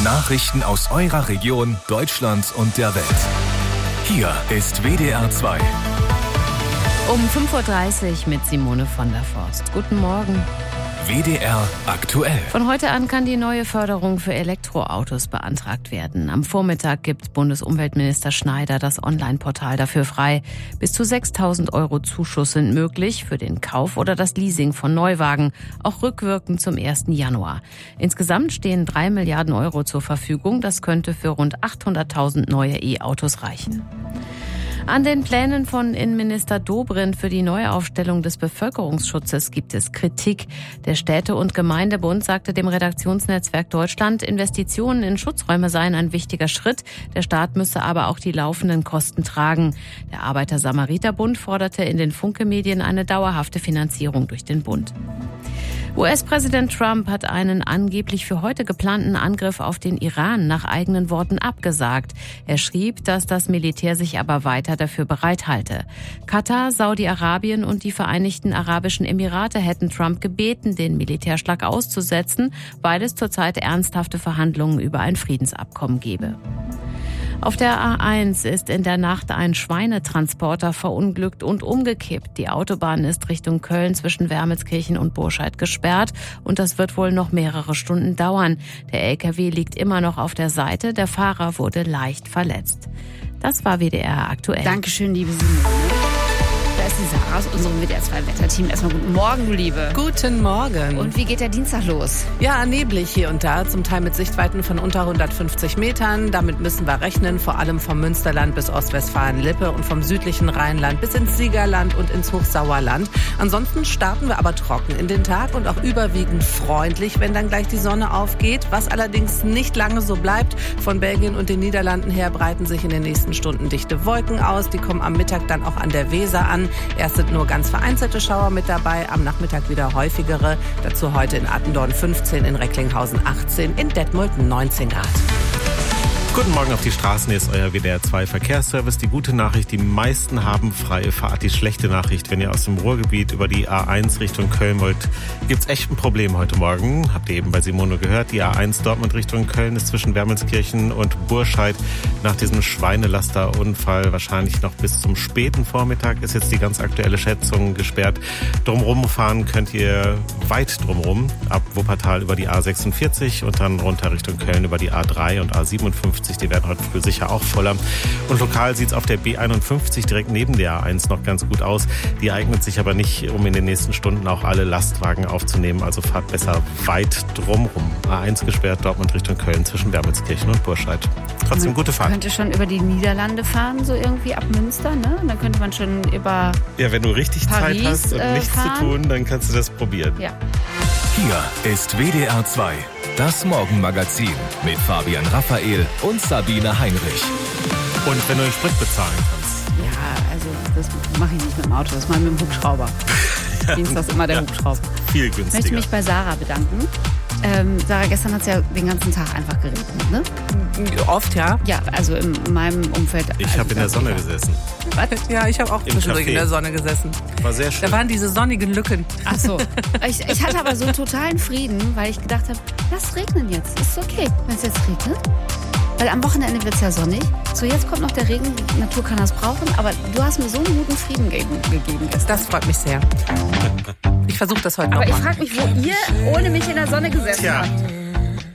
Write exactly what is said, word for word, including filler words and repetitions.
Nachrichten aus eurer Region, Deutschland und der Welt. Hier ist W D R zwei. Um fünf Uhr dreißig mit Simone von der Forst. Guten Morgen. W D R aktuell. Von heute an kann die neue Förderung für Elektroautos beantragt werden. Am Vormittag gibt Bundesumweltminister Schneider das Online-Portal dafür frei. Bis zu sechstausend Euro Zuschuss sind möglich für den Kauf oder das Leasing von Neuwagen, auch rückwirkend zum ersten Januar. Insgesamt stehen drei Milliarden Euro zur Verfügung. Das könnte für rund achthunderttausend neue E-Autos reichen. An den Plänen von Innenminister Dobrindt für die Neuaufstellung des Bevölkerungsschutzes gibt es Kritik. Der Städte- und Gemeindebund sagte dem Redaktionsnetzwerk Deutschland, Investitionen in Schutzräume seien ein wichtiger Schritt. Der Staat müsse aber auch die laufenden Kosten tragen. Der Arbeiter-Samariter-Bund forderte in den Funke-Medien eine dauerhafte Finanzierung durch den Bund. U S-Präsident Trump hat einen angeblich für heute geplanten Angriff auf den Iran nach eigenen Worten abgesagt. Er schrieb, dass das Militär sich aber weiter dafür bereithalte. Katar, Saudi-Arabien und die Vereinigten Arabischen Emirate hätten Trump gebeten, den Militärschlag auszusetzen, weil es zurzeit ernsthafte Verhandlungen über ein Friedensabkommen gebe. Auf der A eins ist in der Nacht ein Schweinetransporter verunglückt und umgekippt. Die Autobahn ist Richtung Köln zwischen Wermelskirchen und Burscheid gesperrt und das wird wohl noch mehrere Stunden dauern. Der L K W liegt immer noch auf der Seite, der Fahrer wurde leicht verletzt. Das war W D R aktuell. Dankeschön, liebe Simone. Da ist die Sarah aus unserem W D R zwei Wetterteam. Erstmal guten Morgen, du Liebe. Guten Morgen. Und wie geht der Dienstag los? Ja, neblig hier und da, zum Teil mit Sichtweiten von unter hundertfünfzig Metern. Damit müssen wir rechnen, vor allem vom Münsterland bis Ostwestfalen-Lippe und vom südlichen Rheinland bis ins Siegerland und ins Hochsauerland. Ansonsten starten wir aber trocken in den Tag und auch überwiegend freundlich, wenn dann gleich die Sonne aufgeht. Was allerdings nicht lange so bleibt. Von Belgien und den Niederlanden her breiten sich in den nächsten Stunden dichte Wolken aus. Die kommen am Mittag dann auch an der Weser an. Erst sind nur ganz vereinzelte Schauer mit dabei, am Nachmittag wieder häufigere. Dazu heute in Attendorn fünfzehn, in Recklinghausen achtzehn, in Detmold neunzehn Grad. Guten Morgen auf die Straßen, hier ist euer W D R zwei Verkehrsservice. Die gute Nachricht, die meisten haben freie Fahrt. Die schlechte Nachricht, wenn ihr aus dem Ruhrgebiet über die A eins Richtung Köln wollt, gibt's echt ein Problem heute Morgen. Habt ihr eben bei Simone gehört, die A eins Dortmund Richtung Köln ist zwischen Wermelskirchen und Burscheid nach diesem Schweinelasterunfall wahrscheinlich noch bis zum späten Vormittag, ist jetzt die ganz aktuelle Schätzung gesperrt. Drumrum fahren könnt ihr weit drumrum, ab Wuppertal über die A sechsundvierzig und dann runter Richtung Köln über die A drei und A siebenundfünfzig. Die werden heute früh sicher auch voller. Und lokal sieht es auf der B einundfünfzig direkt neben der A eins noch ganz gut aus. Die eignet sich aber nicht, um in den nächsten Stunden auch alle Lastwagen aufzunehmen. Also fahrt besser weit drumrum. A eins gesperrt, Dortmund Richtung Köln zwischen Wermelskirchen und Burscheid. Trotzdem man gute Fahrt. Könnte schon über die Niederlande fahren, so irgendwie ab Münster, ne? Und dann könnte man schon über Ja, wenn du richtig Paris, Zeit hast und äh, nichts fahren. zu tun, dann kannst du das probieren. Ja. Hier ist W D R zwei. Das Morgenmagazin mit Fabian Raphael und Sabine Heinrich. Und wenn du den Sprit bezahlen kannst. Ja, also das mache ich nicht mit dem Auto, das mache ich mit dem Hubschrauber. Ja. Dienstags immer der Ja. Hubschrauber. Viel Ich möchte günstiger. mich bei Sarah bedanken. Ähm, Sarah, gestern hat es ja den ganzen Tag einfach geregnet, ne? Oft, ja. Ja, also in meinem Umfeld. Ich also habe in der das- Sonne gesessen. Was? Ja, ich habe auch Im zwischendurch Café. in der Sonne gesessen. War sehr schön. Da waren diese sonnigen Lücken. Ach so. Ich, ich hatte aber so einen totalen Frieden, weil ich gedacht habe, lass regnen jetzt. Ist okay, wenn es jetzt regnet. Weil am Wochenende wird es ja sonnig. So, jetzt kommt noch der Regen. Die Natur kann das brauchen. Aber du hast mir so einen guten Frieden ge- gegeben gestern. Das freut mich sehr. Ich versuche das heute Aber ich nochmal. frage mich, wo ihr ohne mich in der Sonne gesessen Tja. habt.